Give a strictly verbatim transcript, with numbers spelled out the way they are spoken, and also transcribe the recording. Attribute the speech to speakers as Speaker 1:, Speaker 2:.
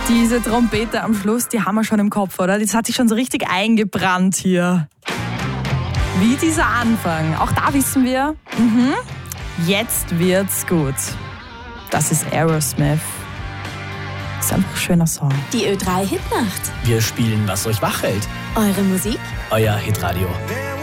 Speaker 1: Diese Trompete am Schluss, die haben wir schon im Kopf, oder? Das hat sich schon so richtig eingebrannt hier. Wie dieser Anfang. Auch da wissen wir, mhm, jetzt wird's gut. Das ist Aerosmith. Das ist einfach ein schöner Song.
Speaker 2: Die Ö drei Hitnacht.
Speaker 3: Wir spielen, was euch wach hält.
Speaker 2: Eure Musik.
Speaker 3: Euer Hitradio.
Speaker 4: There